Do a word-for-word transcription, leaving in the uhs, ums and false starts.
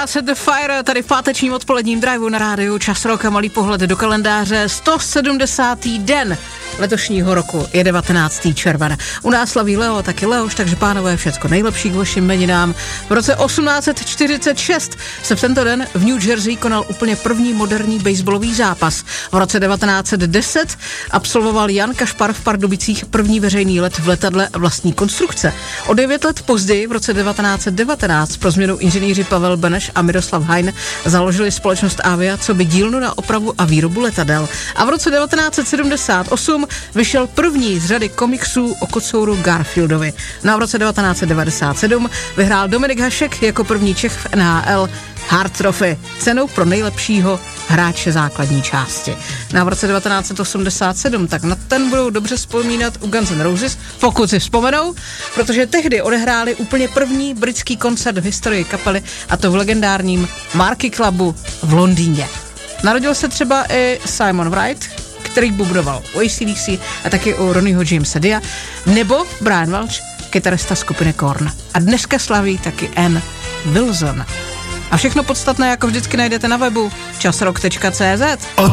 Set the Fire tady v pátečním odpoledním driveu na rádiu Čas Rock a malý pohled do kalendáře. sto sedmdesátý den letošního roku je devatenáctého června. U nás slaví Leo a taky Leoš, takže pánové, všecko nejlepší k vašim jmeninám. V roce osmnáct set čtyřicet šest se v tento den v New Jersey konal úplně první moderní baseballový zápas. V roce devatenáct set deset absolvoval Jan Kašpar v Pardubicích první veřejný let v letadle vlastní konstrukce. O devět let později, v roce devatenáct set devatenáct, pro změnu inženýři Pavel Beneš a Miroslav Hein založili společnost Avia, co by dílnu na opravu a výrobu letadel. A v roce devatenáct set sedmdesát osm vyšel první z řady komiksů o kocouru Garfieldovi. No a v roce devatenáct set devadesát sedm vyhrál Dominik Hašek jako první Čech v N H L Hart Trophy, cenou pro nejlepšího hráče základní části. No a v roce devatenáct set osmdesát sedm, tak na ten budou dobře vzpomínat u Guns N' Roses, pokud si vzpomenou, protože tehdy odehráli úplně první britský koncert v historii kapely, a to v legendárním Marquee Clubu v Londýně. Narodil se třeba i Simon Wright, který bubnoval u A C D C a taky u Ronnieho Jamesa Dia, nebo Brian Welch, kytarista skupiny Korn. A dneska slaví taky Ann Wilson. A všechno podstatné jako vždycky najdete na webu časrock tečka cé zet.